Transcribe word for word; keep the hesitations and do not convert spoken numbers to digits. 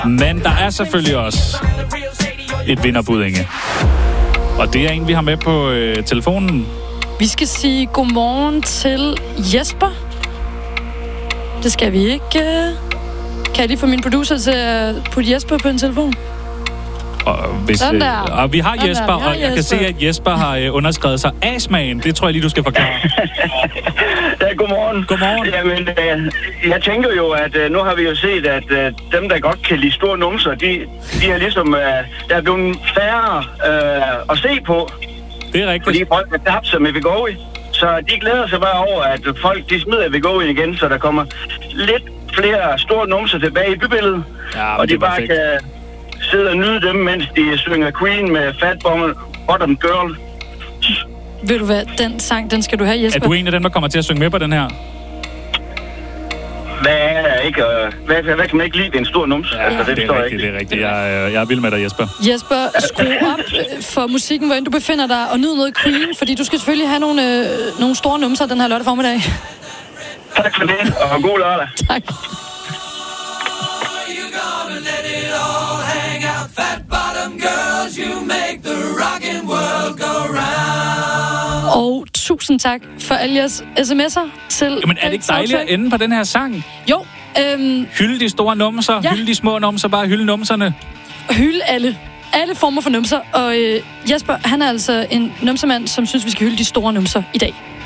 Men der er selvfølgelig også et vinderbud, Inge. Og det er en, vi har med på øh, telefonen. Vi skal sige godmorgen til Jesper. Det skal vi ikke. Kan jeg lige få min producer til at putte Jesper på en telefon? Og, hvis, øh, og vi har Sådan Jesper, der. Vi har og jeg Jesper. kan se, at Jesper har øh, underskrevet sig A-smagen. Det tror jeg lige, du skal forklare. Ja, godmorgen. Godmorgen. Jamen, øh, jeg tænker jo, at øh, nu har vi jo set, at øh, dem, der godt kan lide store numser, de, de er ligesom, øh, der er blevet færre øh, at se på. Det er rigtigt. Fordi folk har tabt sig med Wegovy. Så de glæder sig bare over, at folk de smider Wegovy igen, så der kommer lidt flere store numser tilbage i bybilledet. Ja, og de bare perfekt. kan sidde og nyde dem, mens de synger Queen med Fat Bottom Girl. Ved du hvad, den sang, den skal du have, Jesper. Er du en af dem, der kommer til at synge med på den her? Hvad er ikke? Øh, hvad, hvad kan man ikke lide? Det er en stor numse. Ja, altså, det, det forstår er jeg rigtigt, ikke. det er rigtigt. Jeg, øh, jeg er vild med dig, Jesper. Jesper, skru op øh, for musikken, hvor end du befinder dig, og nyd noget Queen, fordi du skal selvfølgelig have nogle, øh, nogle store numser den her lørdag formiddag. Tak for det, og god lørdag. Tak. Og tusind tak for alle jeres sms'er til... Jamen, er det ikke dejligt at ende på den her sang? Jo. Øhm, Hylde de store numser, Ja. hylde de små numser, bare hylde numserne. hylde alle. Alle former for numser. Og øh, Jesper, han er altså en numsermand, som synes, vi skal hylde de store numser i dag.